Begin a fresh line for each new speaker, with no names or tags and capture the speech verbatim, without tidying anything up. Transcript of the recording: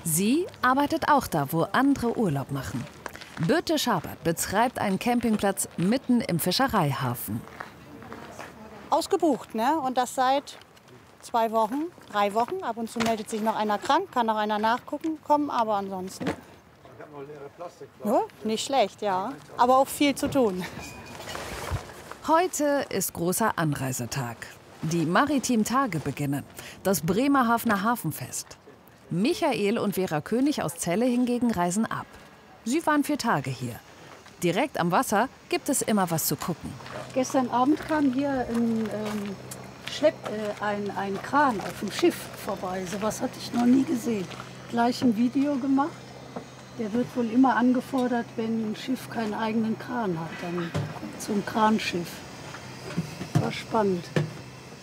Sie arbeitet auch da, wo andere Urlaub machen. Birte Schabert betreibt einen Campingplatz mitten im Fischereihafen.
Ausgebucht, ne? Und das seit zwei Wochen, drei Wochen. Ab und zu meldet sich noch einer krank, kann noch einer nachgucken kommen, aber ansonsten.
Ich habe noch leere Plastikflaschen.
Ja, nicht schlecht, ja. Aber auch viel zu tun.
Heute ist großer Anreisetag. Die maritimen Tage beginnen. Das Bremerhavener Hafenfest. Michael und Vera König aus Celle hingegen reisen ab. Sie waren vier Tage hier. Direkt am Wasser gibt es immer was zu gucken.
Gestern Abend kam hier ein, ähm, Schlepp, äh, ein, ein Kran auf dem Schiff vorbei. So was hatte ich noch nie gesehen. Gleich ein Video gemacht. Der wird wohl immer angefordert, wenn ein Schiff keinen eigenen Kran hat. Dann kommt so ein Kranschiff. War spannend.